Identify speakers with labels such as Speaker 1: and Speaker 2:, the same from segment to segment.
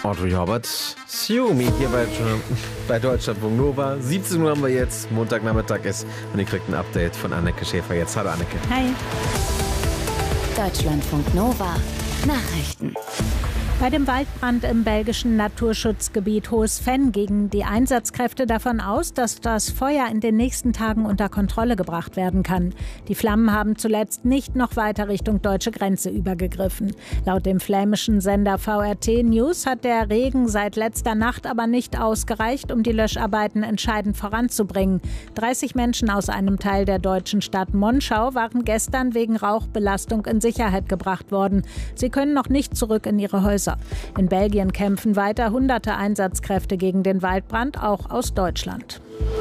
Speaker 1: Audrey Horvath, Xiaomi hier bei Deutschlandfunk Nova. 17 Uhr haben wir jetzt, Montagnachmittag ist und ihr kriegt ein Update von Anneke Schäfer jetzt. Hallo Anneke.
Speaker 2: Hi.
Speaker 3: Deutschlandfunk Nova Nachrichten.
Speaker 2: Bei dem Waldbrand im belgischen Naturschutzgebiet Hohes-Venn gingen die Einsatzkräfte davon aus, dass das Feuer in den nächsten Tagen unter Kontrolle gebracht werden kann. Die Flammen haben zuletzt nicht noch weiter Richtung deutsche Grenze übergegriffen. Laut dem flämischen Sender VRT News hat der Regen seit letzter Nacht aber nicht ausgereicht, um die Löscharbeiten entscheidend voranzubringen. 30 Menschen aus einem Teil der deutschen Stadt Monschau waren gestern wegen Rauchbelastung in Sicherheit gebracht worden. Sie können noch nicht zurück in ihre Häuser. In Belgien kämpfen weiter hunderte Einsatzkräfte gegen den Waldbrand, auch aus Deutschland.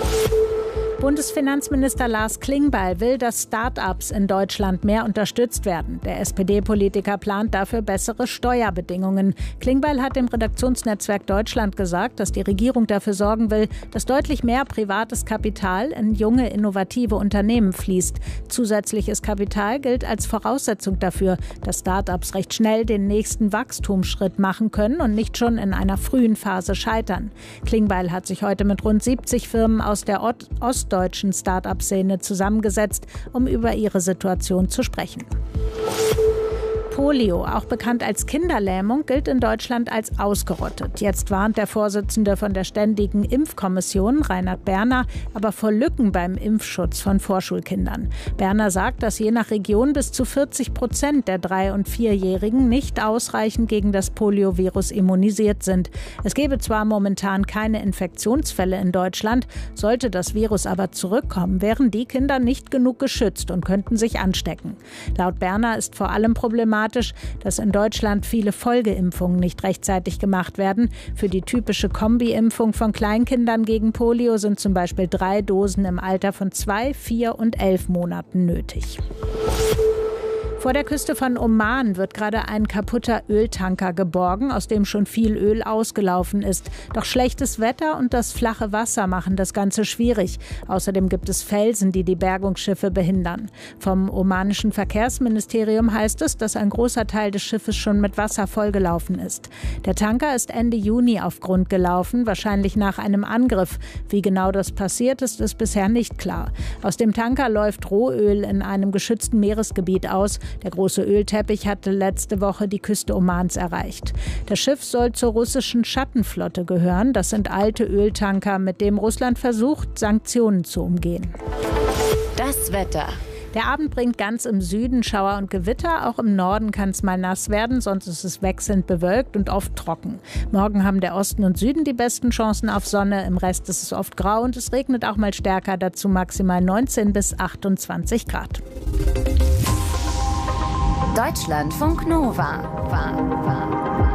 Speaker 2: Bundesfinanzminister Lars Klingbeil will, dass Start-ups in Deutschland mehr unterstützt werden. Der SPD-Politiker plant dafür bessere Steuerbedingungen. Klingbeil hat dem Redaktionsnetzwerk Deutschland gesagt, dass die Regierung dafür sorgen will, dass deutlich mehr privates Kapital in junge, innovative Unternehmen fließt. Zusätzliches Kapital gilt als Voraussetzung dafür, dass Start-ups recht schnell den nächsten Wachstumsschritt machen können und nicht schon in einer frühen Phase scheitern. Klingbeil hat sich heute mit rund 70 Firmen aus der ostdeutschen Start-up-Szene zusammengesetzt, um über ihre Situation zu sprechen. Polio, auch bekannt als Kinderlähmung, gilt in Deutschland als ausgerottet. Jetzt warnt der Vorsitzende von der Ständigen Impfkommission, Reinhard Berner, aber vor Lücken beim Impfschutz von Vorschulkindern. Berner sagt, dass je nach Region bis zu 40% der 3- und 4-Jährigen nicht ausreichend gegen das Poliovirus immunisiert sind. Es gebe zwar momentan keine Infektionsfälle in Deutschland, sollte das Virus aber zurückkommen, wären die Kinder nicht genug geschützt und könnten sich anstecken. Laut Berner ist vor allem problematisch, dass in Deutschland viele Folgeimpfungen nicht rechtzeitig gemacht werden. Für die typische Kombi-Impfung von Kleinkindern gegen Polio sind zum Beispiel 3 Dosen im Alter von 2, 4 und 11 Monaten nötig. Vor der Küste von Oman wird gerade ein kaputter Öltanker geborgen, aus dem schon viel Öl ausgelaufen ist. Doch schlechtes Wetter und das flache Wasser machen das Ganze schwierig. Außerdem gibt es Felsen, die die Bergungsschiffe behindern. Vom omanischen Verkehrsministerium heißt es, dass ein großer Teil des Schiffes schon mit Wasser vollgelaufen ist. Der Tanker ist Ende Juni auf Grund gelaufen, wahrscheinlich nach einem Angriff. Wie genau das passiert ist, ist bisher nicht klar. Aus dem Tanker läuft Rohöl in einem geschützten Meeresgebiet aus. Der große Ölteppich hatte letzte Woche die Küste Omans erreicht. Das Schiff soll zur russischen Schattenflotte gehören. Das sind alte Öltanker, mit dem Russland versucht, Sanktionen zu umgehen.
Speaker 3: Das Wetter.
Speaker 2: Der Abend bringt ganz im Süden Schauer und Gewitter. Auch im Norden kann es mal nass werden, sonst ist es wechselnd bewölkt und oft trocken. Morgen haben der Osten und Süden die besten Chancen auf Sonne. Im Rest ist es oft grau und es regnet auch mal stärker. Dazu maximal 19 bis 28 Grad.
Speaker 3: Deutschlandfunk Nova.